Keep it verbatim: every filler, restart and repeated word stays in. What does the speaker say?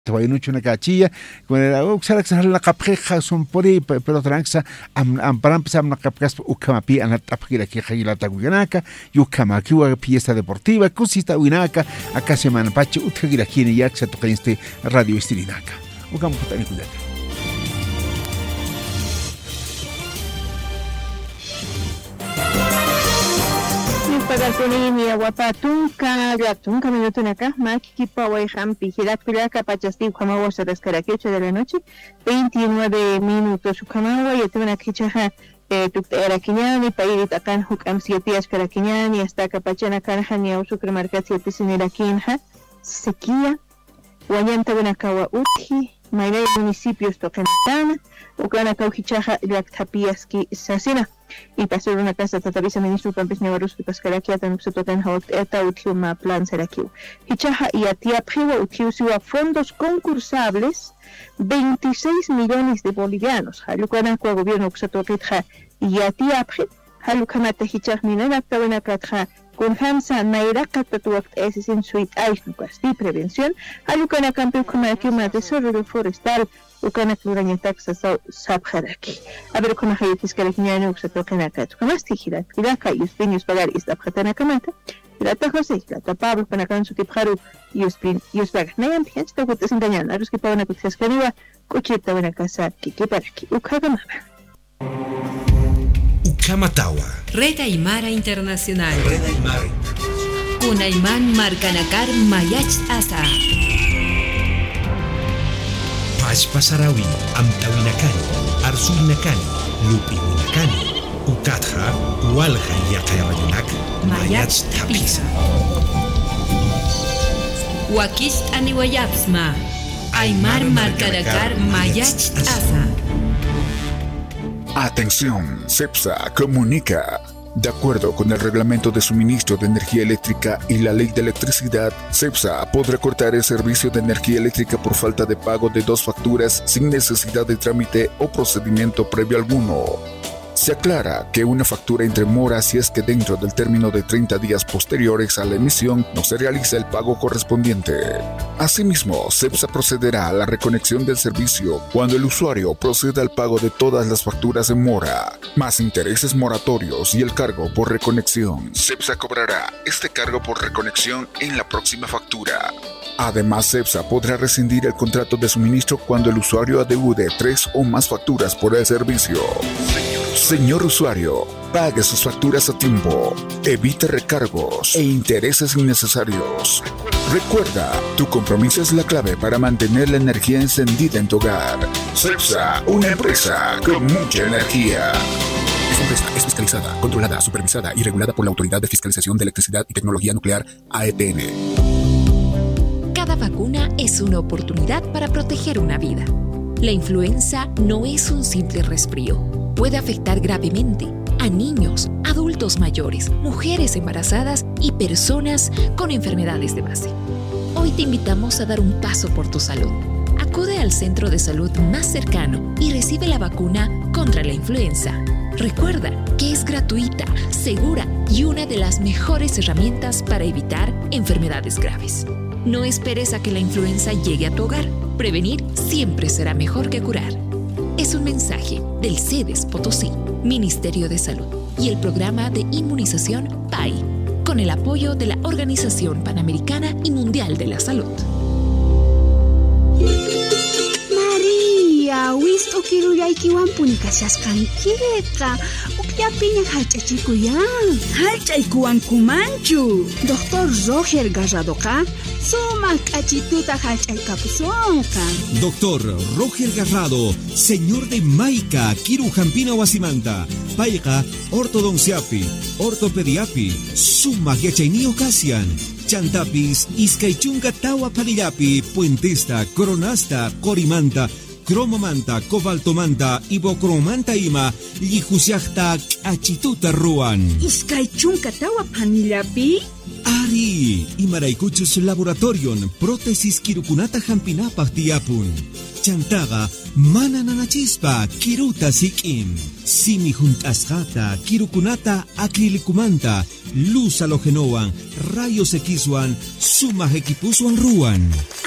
Tawayinucho na kachilla, con el uxara que la capjeja son por ahí, pero tranxa, am am para empezar na capjas ukamapi ana tapgira que jayila taguinaka, yukamaki wa pieza deportiva, cosita winaka, acá semana pache utjagira kine yaksa toca este radio estirinaka. Ukam kutani kudaka. Pagatunini aguapatunca, gatunca minuto acá, maki pawai hampi, hirakpilaka pachasti kamawa se descaraqueche de la noche, veintinueve minutos kamawa y tuna kichaja tuktera kiñani, pairita kan huk am siete askara kiñani, hasta capachana kanjani au supermercat siete sinera kinja, sequía, guayanta bunakawa uti, maire municipios tocanatana, ukana kauhichaja yaktapiaski sasina. Y pasó una casa tatavisa ministro Pampis Nevarus y Pascarakia tan se tocan hawt eta utiuma plan serakiu. Hichaja y atia priwa utiusiwa fondos concursables veintiséis millones de bolivianos. Halukana kwa gobierno kusatokitja y atia pri halukamata hichaj minera tabena katja con hamsa naira katatuak es en suite aisnukas y prevención. Halukana campeón kuma desarrollo forestal ukana kluranya taxa sabjaraki. A ver cómo hay fiscalía no se toca en acá. Como es tijira, tira cayos niños pagar esta pratana camata. La ta José, la ta Pablo para can su tipjaru y os pin y os paga. No hay gente que te engañan. A los que pagan a cuchas caniva, cocheta buena casa que que para aquí. Ukagama. Ukamatawa. Red Aymara Internacional. Red Aymara. Kunayman Marcanakar Mayach Asa. Pachpasarawi, Amtawinakani, Arsuinakani, Lupiwinakani, Ukatja, Walja Yakayabayunak, Mayach Tapisa. Wakist Aniwayapsma, Aymar Marcanakar Mayach Asa. Atención, CEPSA comunica. De acuerdo con el Reglamento de Suministro de Energía Eléctrica y la Ley de Electricidad, CEPSA podrá cortar el servicio de energía eléctrica por falta de pago de dos facturas sin necesidad de trámite o procedimiento previo alguno. Se aclara que una factura entre mora si es que dentro del término de treinta días posteriores a la emisión no se realiza el pago correspondiente. Asimismo, CEPSA procederá a la reconexión del servicio cuando el usuario proceda al pago de todas las facturas en mora, más intereses moratorios y el cargo por reconexión. CEPSA cobrará este cargo por reconexión en la próxima factura. Además, CEPSA podrá rescindir el contrato de suministro cuando el usuario adeude tres o más facturas por el servicio. Señor usuario, pague sus facturas a tiempo, evite recargos e intereses innecesarios. Recuerda, tu compromiso es la clave para mantener la energía encendida en tu hogar. CEPSA, una empresa con mucha energía. Esta empresa es fiscalizada, controlada, supervisada y regulada por la Autoridad de Fiscalización de Electricidad y Tecnología Nuclear, A E T N. Cada vacuna es una oportunidad para proteger una vida. La influenza no es un simple resfrío. Puede afectar gravemente a niños, adultos mayores, mujeres embarazadas y personas con enfermedades de base. Hoy te invitamos a dar un paso por tu salud. Acude al centro de salud más cercano y recibe la vacuna contra la influenza. Recuerda que es gratuita, segura y una de las mejores herramientas para evitar enfermedades graves. No esperes a que la influenza llegue a tu hogar. Prevenir siempre será mejor que curar. Es un mensaje del CEDES Potosí, Ministerio de Salud y el Programa de Inmunización P A I, con el apoyo de la Organización Panamericana y Mundial de la Salud. María, wisto quiero ya ikiwan punicasas canqueta. Ukya piña halchachikuya. Halchaikuan kumanchu. Doctor Roger Garradoka. Suma cachituta halchaikapusonka. Doctor Roger Garrado, señor de Maica, Kiru Jampina Wasimanta, Paiga, Ortodonciapi, Ortopediapi, Suma Yachainio Casian, Chantapis, Iskaichunga Tawa Padillapi, Puentesta, Coronasta, Corimanta, Cromomanta, Cobaltomanta, Ibocromanta Ima, Lijusiachta, Achituta Ruan. Iskaichunga Tawa Panillapi. Ari, Imaraykuchus Laboratorion, Prótesis Kirukunata Jampinapa Tiapun. Chantaga, Mana Nanachispa, Kiruta Sikim. Simi Juntasjata, Kirukunata Acrilicumanta, Luz Halogenoan, Rayos Equisuan, Suma Equipusuan Ruan.